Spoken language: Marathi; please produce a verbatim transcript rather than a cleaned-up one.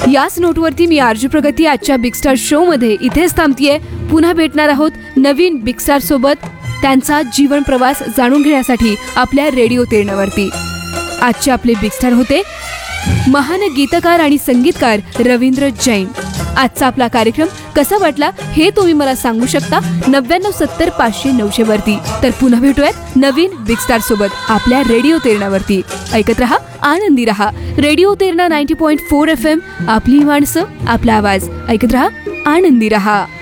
याच नोटवरती मी आरजू प्रगती आजच्या बिग स्टार शो मध्ये इथेच थांबतीये. पुन्हा भेटणार आहोत नवीन बिग स्टार सोबत त्यांचा जीवन प्रवास जाणून घेण्यासाठी आपल्या रेडिओ तेरणावरती. आजचे आपले बिग स्टार होते महान गीतकार आणि संगीतकार रवींद्र जैन. आजचा आपला कार्यक्रम कसा वाटला हे तुम्ही मला सांगू शकता नव्याण्णव सत्तर पाचशे नऊशे वरती. तर पुन्हा भेटूयात नवीन बिग स्टार सोबत आपल्या रेडिओ तेरणावरती. ऐकत रहा, आनंदी रहा. Radio Terna ninety point four F M, आपली माणसं आपला आवाज. ऐकत रहा, आनंदी रहा.